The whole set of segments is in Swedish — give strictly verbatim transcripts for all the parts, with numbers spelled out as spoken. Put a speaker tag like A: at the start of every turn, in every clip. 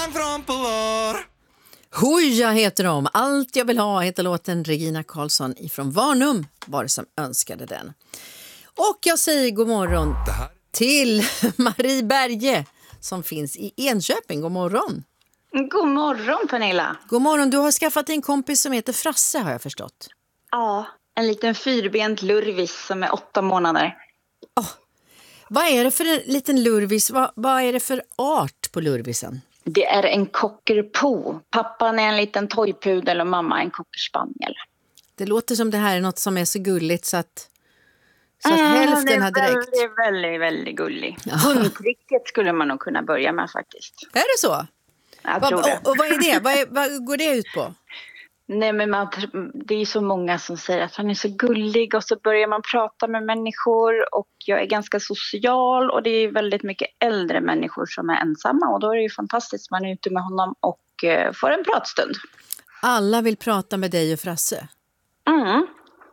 A: Hoojan från Polar.
B: Hooja heter de. Allt jag vill ha heter låten. Regina Karlsson ifrån Varnum var det som önskade den. Och jag säger god morgon till Marie Berge som finns i Enköping. God morgon.
C: God morgon, Pernilla.
B: God morgon. Du har skaffat en kompis som heter Frasse, har jag förstått.
C: Ja, en liten fyrbent lurvis som är åtta månader.
B: Oh, vad är det för en liten lurvis? Vad, vad är det för art på lurvisen?
C: Det är en cockerpo. Pappan är en liten toypudel och mamma en cockerspaniel.
B: Det låter som det här är något som är så gulligt så att, så att
C: äh,
B: hälften hade räckt.
C: Det är väldigt, väldigt gullig. Hundtricket skulle man nog kunna börja med faktiskt.
B: Är det så?
C: Jag
B: Va,
C: tror det.
B: Och, och vad är det? Vad, är, vad går det ut på?
C: Nej, men man, det är så många som säger att han är så gullig och så börjar man prata med människor och jag är ganska social och det är väldigt mycket äldre människor som är ensamma och då är det ju fantastiskt. Man är ute med honom och eh, får en pratstund.
B: Alla vill prata med dig och Frasse.
C: Mm.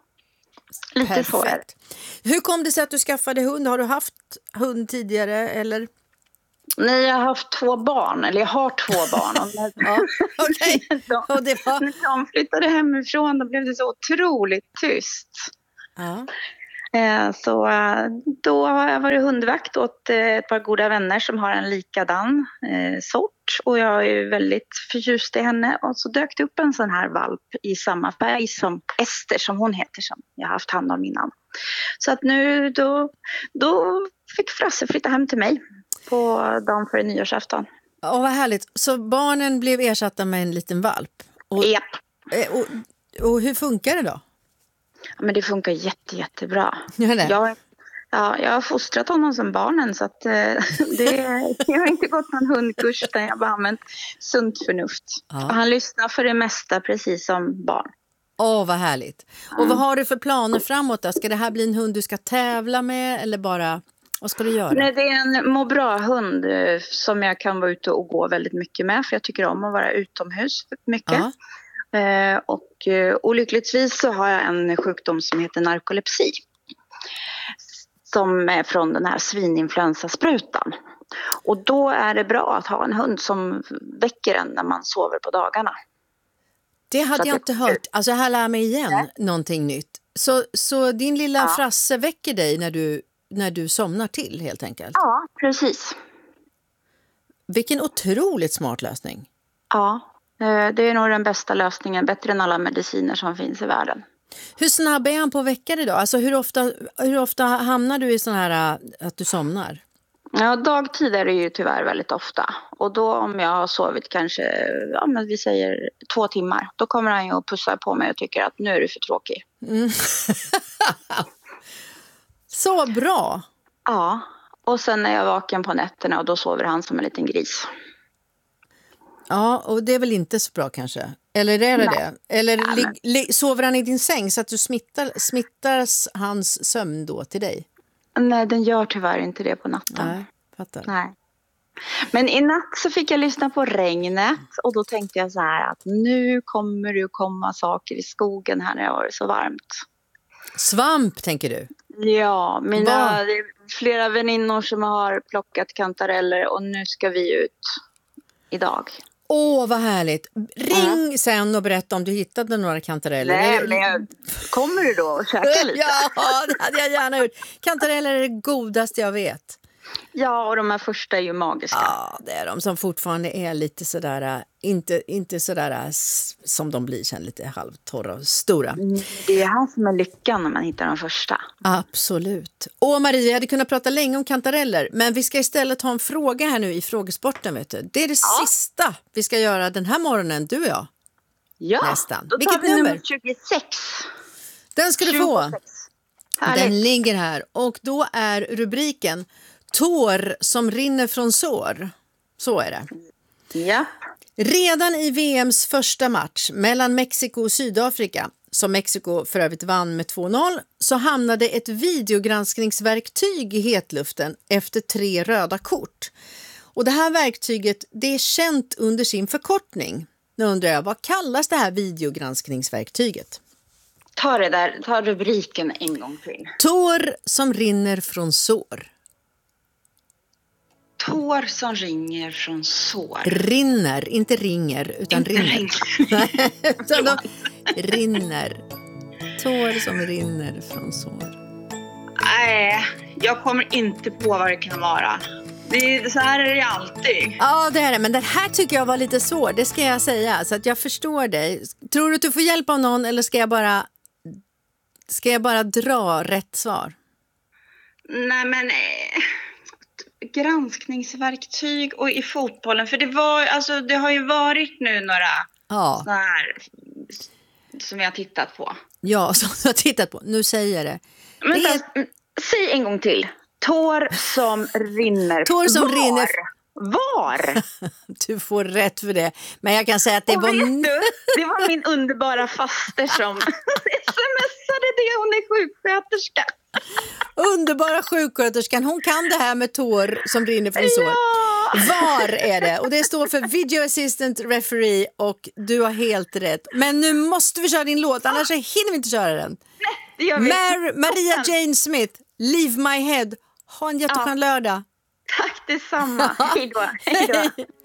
C: Lite
B: Perfekt.
C: så är det.
B: Hur kom det sig att du skaffade hund? Har du haft hund tidigare eller?
C: Nej, jag har haft två barn, eller jag har två barn. Och när,
B: ja, okay.
C: de,
B: och det var...
C: när de flyttade hemifrån då blev det så otroligt tyst.
B: Ja.
C: Eh, så då har jag varit hundvakt åt eh, ett par goda vänner som har en likadan eh, sort. Och jag är väldigt förtjust i henne. Och så dök det upp en sån här valp i samma färg som Ester som hon heter som jag har haft hand om innan. Så att nu då, då fick Frasse flytta hem till mig. På dagen för nyårsafton.
B: Åh, vad härligt. Så barnen blev ersatta med en liten valp? Och,
C: Japp.
B: Och, och hur funkar det då?
C: Ja, men det funkar jätte, jättebra.
B: Gör det?
C: Jag, ja, jag har fostrat honom som barnen så att eh, det, jag har inte gått någon hundkurs utan jag har bara använt sunt förnuft.
B: Ja.
C: Och han lyssnar för det mesta precis som barn.
B: Åh, vad härligt.
C: Mm.
B: Och vad har du för planer framåt då? Ska det här bli en hund du ska tävla med eller bara... Vad ska du göra?
C: Nej, det är en må bra-hund som jag kan vara ute och gå väldigt mycket med. För jag tycker om att vara utomhus mycket. Ja. Eh, och eh, olyckligtvis så har jag en sjukdom som heter narkolepsi. Som är från den här svininfluensasprutan. Och då är det bra att ha en hund som väcker en när man sover på dagarna.
B: Det hade jag
C: det...
B: inte hört. Alltså här lär mig igen Nej. någonting nytt. Så, så din lilla ja. Frasse väcker dig när du... När du somnar till helt enkelt?
C: Ja, precis.
B: Vilken otroligt smart lösning.
C: Ja, det är nog den bästa lösningen. Bättre än alla mediciner som finns i världen.
B: Hur snabb är han på att väcka dig då? Alltså hur ofta, hur ofta hamnar du i sån här att du somnar?
C: Ja, dagtid är det ju tyvärr väldigt ofta. Och då om jag har sovit kanske, ja men vi säger två timmar. Då kommer han ju och pussar på mig och tycker att nu är du för tråkig.
B: Mm. Så bra!
C: Ja, och sen är jag vaken på nätterna och då sover han som en liten gris.
B: Ja, och det är väl inte så bra kanske? Eller är det
C: Nej.
B: det? Eller
C: ja,
B: li-
C: men...
B: li- sover han i din säng så att du smittar, smittas hans sömn då till dig?
C: Nej, den gör tyvärr inte det på natten.
B: Nej, fattar.
C: Nej. Men i natt så fick jag lyssna på regnet och då tänkte jag så här att nu kommer det komma saker i skogen här när det har varit så varmt.
B: Svamp, tänker du?
C: Ja, mina
B: Va?
C: det är flera väninnor som har plockat kantareller och nu ska vi ut idag.
B: Åh, vad härligt. Ring mm. sen och berätta om du hittade några kantareller.
C: Nej, men jag... kommer du då och käka lite?
B: Ja, det hade jag gärna gjort. Kantareller är det godaste jag vet.
C: Ja, och de här första är ju magiska.
B: Ja, det är de som fortfarande är lite sådär, inte, inte sådär som de blir sen, lite halvtorra och stora.
C: Mm, det är här som är lyckan när man hittar de första.
B: Absolut. Och Maria, jag hade kunnat prata länge om kantareller, men vi ska istället ha en fråga här nu i frågesporten, vet du. Det är det ja. sista vi ska göra den här morgonen, du och jag.
C: Ja,
B: nästan.
C: Då tar
B: Vilket
C: vi
B: nummer?
C: nummer tjugosex.
B: Den ska du
C: tjugosex.
B: få.
C: Härligt.
B: Den ligger här och då är rubriken Tår som rinner från sår. Så är det.
C: Ja.
B: Redan i V M:s första match mellan Mexiko och Sydafrika, som Mexiko för övrigt vann med två noll, så hamnade ett videogranskningsverktyg i hetluften efter tre röda kort. Och det här verktyget, det är känt under sin förkortning. Nu undrar jag, vad kallas det här videogranskningsverktyget?
C: Ta det där, ta rubriken en gång till.
B: Tår som rinner från sår.
C: Tår som ringer från sår.
B: Rinner, inte ringer, utan
C: Inte
B: rinner.
C: ringer.
B: Utan de rinner. Tår som rinner från sår.
C: Nej, jag kommer inte på vad det kan vara. Det är, så här är det alltid.
B: Ja, det är det. Men den här tycker jag var lite svår, det ska jag säga. Så att jag förstår dig. Tror du att du får hjälp av någon eller ska jag bara, ska jag bara dra rätt svar?
C: Nej, men... Eh, granskningsverktyg och i fotbollen. För det var, alltså det har ju varit nu några
B: Ja.
C: såna här som jag har tittat på.
B: Ja, som du har tittat på. Nu säger jag det.
C: Men
B: det är...
C: så, säg en gång till. Tår som rinner.
B: Tår som
C: Var?
B: rinner.
C: Var?
B: Du får rätt för det. Men jag kan säga att det
C: och
B: var...
C: vet du, det var min underbara faster som smsade det. Hon är sjuksköterska.
B: Underbara sjuksköterskan. Hon kan det här med tår som rinner från sår.
C: Ja.
B: Var är det? Och det står för Video Assistant Referee och du har helt rätt. Men nu måste vi köra din låt, annars hinner vi inte köra den.
C: Nej, det gör vi.
B: Mar- Maria Jane Smith, Leave My Head. Ha en jätteskön
C: Ja.
B: lördag.
C: Tack detsamma. Hej då. Hej då.